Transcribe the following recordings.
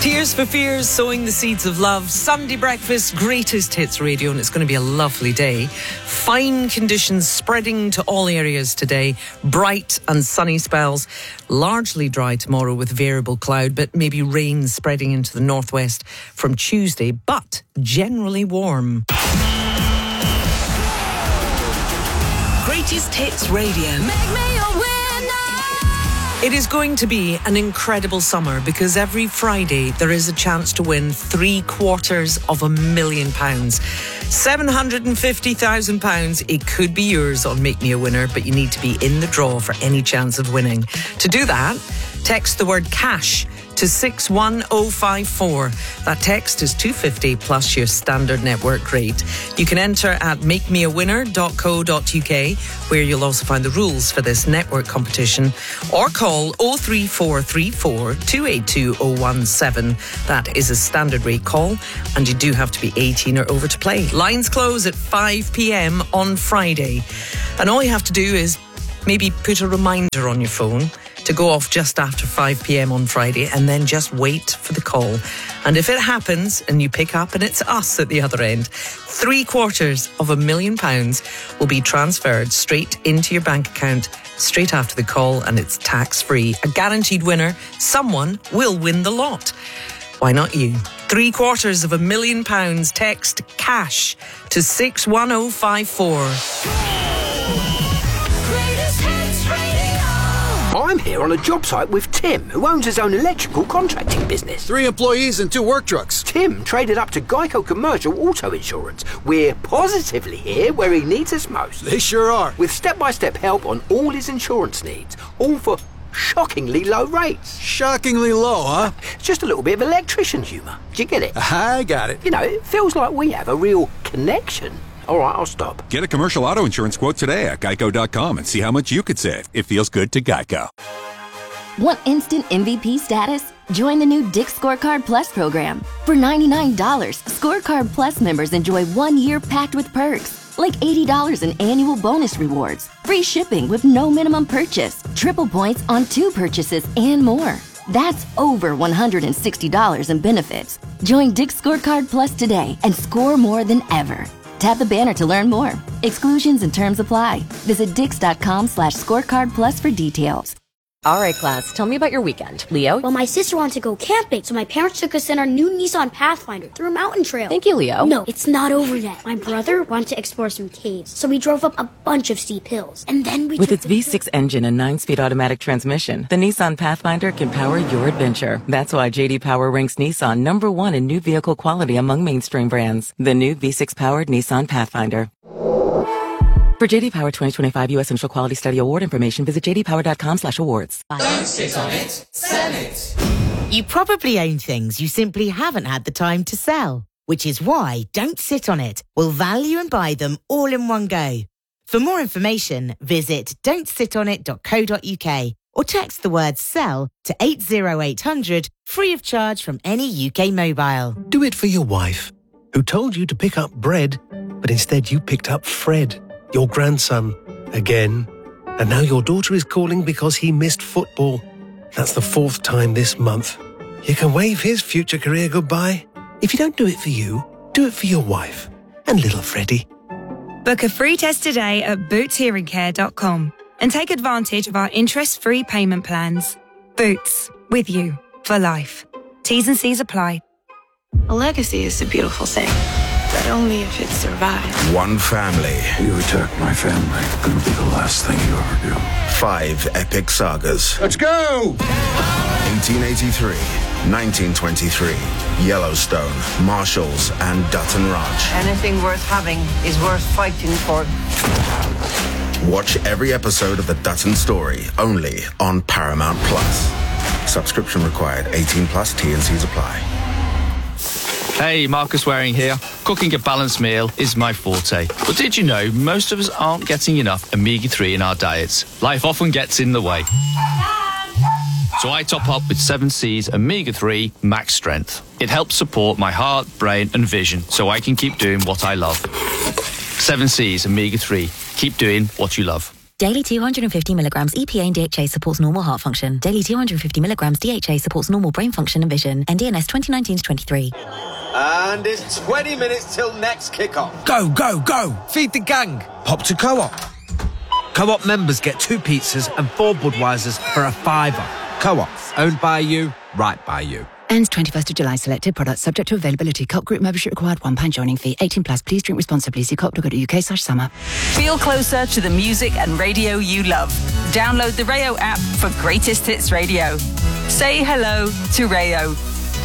Tears for Fears, sowing the seeds of love. Sunday breakfast, greatest hits radio, and it's going to be a lovely day. Fine conditions spreading to all areas today. Bright and sunny spells. Largely dry tomorrow with variable cloud, but maybe rain spreading into the northwest from Tuesday, but generally warm. Greatest hits radio. Make me a winner. It is going to be an incredible summer because every Friday there is a chance to win £750,000. £750,000. It could be yours on Make Me a Winner, but you need to be in the draw for any chance of winning. To do that, text the word cash to 61054. That text is £250 plus your standard network rate. You can enter at makemeawinner.co.uk, where you'll also find the rules for this network competition, or call 03434 282 017. That is a standard rate call, and you do have to be 18 or over to play. Lines close at 5 p.m. on Friday, and all you have to do is maybe put a reminder on your phone to go off just after 5 p.m. on Friday, and then just wait for the call. And if it happens and you pick up and it's us at the other end, £750,000 will be transferred straight into your bank account straight after the call, and it's tax-free. A guaranteed winner. Someone will win the lot. Why not you? £750,000. Text cash to 61054. I'm here on a job site with Tim, who owns his own electrical contracting business. 3 employees and 2 work trucks. Tim traded up to Geico Commercial Auto Insurance. We're positively here where he needs us most. They sure are. With step-by-step help on all his insurance needs, all for shockingly low rates. Shockingly low, huh? It's just a little bit of electrician humour. Do you get it? I got it. You know, it feels like we have a real connection. All right, I'll stop. Get a commercial auto insurance quote today at geico.com and see how much you could save. It feels good to Geico. Want instant MVP status? Join the new Dick's Scorecard Plus program. For $99, Scorecard Plus members enjoy 1 year packed with perks, like $80 in annual bonus rewards, free shipping with no minimum purchase, triple points on 2 purchases, and more. That's over $160 in benefits. Join Dick's Scorecard Plus today and score more than ever. Tap the banner to learn more. Exclusions and terms apply. Visit dix.com/scorecardplus for details. All right, class, tell me about your weekend. Leo? Well, my sister wanted to go camping, so my parents took us in our new Nissan Pathfinder through a mountain trail. Thank you, Leo. No, it's not over yet. My brother wanted to explore some caves, so we drove up a bunch of steep hills. And then we... With its V6 engine and 9-speed automatic transmission, the Nissan Pathfinder can power your adventure. That's why J.D. Power ranks Nissan #1 in new vehicle quality among mainstream brands. The new V6-powered Nissan Pathfinder. For J.D. Power 2025 U.S. Central Quality Study Award information, visit jdpower.com/awards. Don't sit on it, sell it. You probably own things you simply haven't had the time to sell, which is why Don't Sit on It will value and buy them all in one go. For more information, visit don'tsitonit.co.uk or text the word SELL to 80800 free of charge from any UK mobile. Do it for your wife, who told you to pick up bread, but instead you picked up Fred, your grandson, again. And now your daughter is calling because he missed football. That's the 4th time this month. You can wave his future career goodbye. If you don't do it for you, do it for your wife and little Freddie. Book a free test today at bootshearingcare.com and take advantage of our interest-free payment plans. Boots, with you for life. T's and C's apply. A legacy is a beautiful thing, but only if it survives. One family. You attack my family, gonna be the last thing you ever do. 5 epic sagas. Let's go! 1883, 1923, Yellowstone, Marshalls, and Dutton Ranch. Anything worth having is worth fighting for. Watch every episode of The Dutton Story, only on Paramount Plus. Subscription required. 18 plus. T&Cs apply. Hey, Marcus Waring here. Cooking a balanced meal is my forte. But did you know most of us aren't getting enough omega-3 in our diets? Life often gets in the way. So I top up with 7C's Omega-3 Max Strength. It helps support my heart, brain and vision so I can keep doing what I love. 7C's Omega-3. Keep doing what you love. Daily 250 milligrams EPA and DHA supports normal heart function. Daily 250 milligrams DHA supports normal brain function and vision. NDNS 2019-23. And it's 20 minutes till next kickoff. Go, go, go! Feed the gang. Pop to Co-op. Co-op members get 2 pizzas and 4 Budweisers for a £5. Co-op, owned by you, right by you. Ends 21st of July. Selected products subject to availability. Co-op group membership required. £1 joining fee. 18 plus. Please drink responsibly. See co-op.co.uk/summer. Feel closer to the music and radio you love. Download the Rayo app for greatest hits radio. Say hello to Rayo.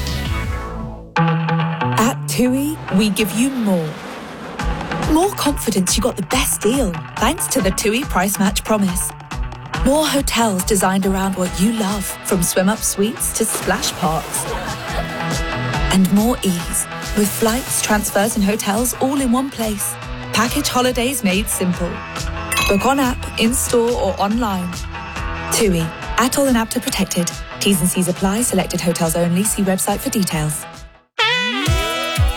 At TUI, we give you more. More confidence you got the best deal, thanks to the TUI Price Match Promise. More hotels designed around what you love, from swim-up suites to splash parks. And more ease, with flights, transfers and hotels all in one place. Package holidays made simple. Book on app, in-store or online. TUI, ATOL and APTA protected. T's and C's apply. Selected hotels only. See website for details.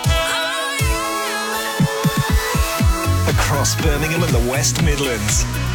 Across Birmingham and the West Midlands,